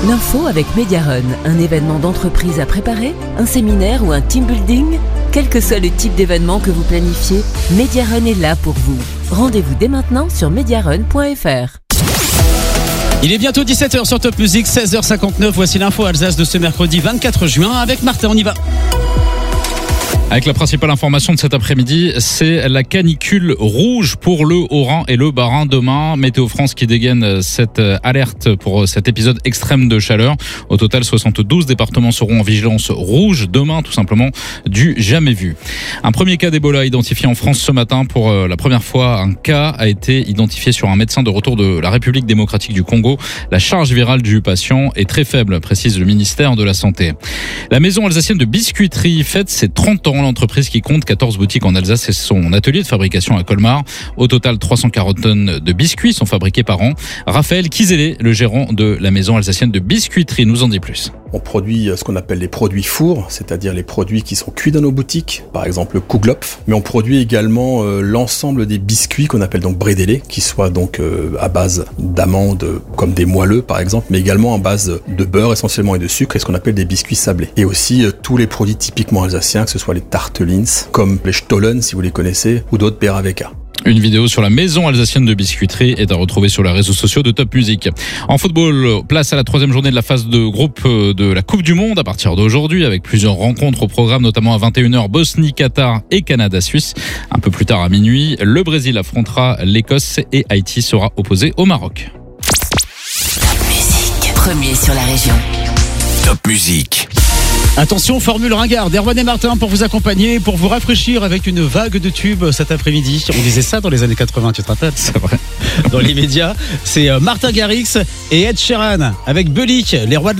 L'info avec Mediarun, un événement d'entreprise à préparer, un séminaire ou un team building. Quel que soit le type d'événement que vous planifiez, Mediarun est là pour vous. Rendez-vous dès maintenant sur mediarun.fr. Il est bientôt 17h sur Top Music, 16h59. Voici l'info Alsace de ce mercredi 24 juin avec Martin, on y va. Avec la principale information de cet après-midi, c'est la canicule rouge pour le Haut-Rhin et le Bas-Rhin demain. Météo France qui dégaine cette alerte pour cet épisode extrême de chaleur. Au total, 72 départements seront en vigilance rouge demain, tout simplement du jamais vu. Un premier cas d'Ebola identifié en France ce matin. Pour la première fois, un cas a été identifié sur un médecin de retour de la République démocratique du Congo. La charge virale du patient est très faible, précise le ministère de la Santé. La maison alsacienne de biscuiterie fête ses 30 ans. L'entreprise qui compte 14 boutiques en Alsace et son atelier de fabrication à Colmar. Au total, 340 tonnes de biscuits sont fabriqués par an. Raphaël Kizélé, le gérant de la maison alsacienne de biscuiterie, nous en dit plus. On produit ce qu'on appelle les produits four, c'est-à-dire les produits qui sont cuits dans nos boutiques, par exemple le Kuglopf. Mais on produit également l'ensemble des biscuits qu'on appelle donc brédélés, qui soient donc à base d'amandes comme des moelleux par exemple, mais également à base de beurre essentiellement et de sucre, et ce qu'on appelle des biscuits sablés. Et aussi tous les produits typiquement alsaciens, que ce soit les tartelins, comme les Stollen si vous les connaissez, ou d'autres Beraveka. Une vidéo sur la maison alsacienne de biscuiterie est à retrouver sur les réseaux sociaux de Top Music. En football, place à la 3e journée de la phase de groupe de la Coupe du Monde à partir d'aujourd'hui, avec plusieurs rencontres au programme, notamment à 21h, Bosnie, Qatar et Canada-Suisse. Un peu plus tard à minuit, le Brésil affrontera l'Écosse et Haïti sera opposé au Maroc. Top Music, premier sur la région. Top Music. Attention, formule ringard d'Erwan et Martin pour vous accompagner, pour vous rafraîchir avec une vague de tubes cet après-midi. On disait ça dans les années 80, tu te rappelles? C'est vrai. Dans les médias, c'est Martin Garrix et Ed Sheeran avec Bully, les rois de